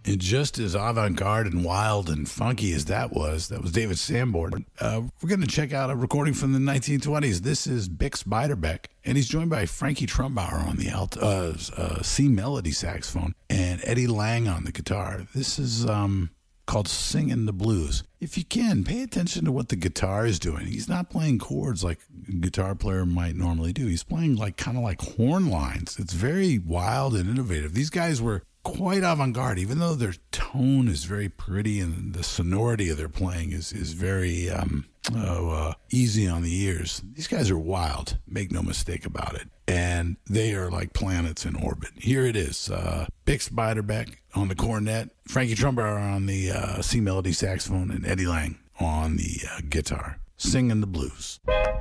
And just as avant-garde and wild and funky as that was David Sanborn. We're going to check out a recording from the 1920s. This is Bix Beiderbecke, and he's joined by Frankie Trumbauer on the C melody saxophone and Eddie Lang on the guitar. This is called Singin' the Blues. If you can, pay attention to what the guitar is doing. He's not playing chords like a guitar player might normally do. He's playing kind of like horn lines. It's very wild and innovative. These guys were quite avant-garde, even though their tone is very pretty and the sonority of their playing is very easy on the ears. These guys are wild, make no mistake about it. And they are like planets in orbit. Here it is. Bix Beiderbecke on the cornet, Frankie Trumbauer on the C melody saxophone, and Eddie Lang on the guitar. Singin' the Blues.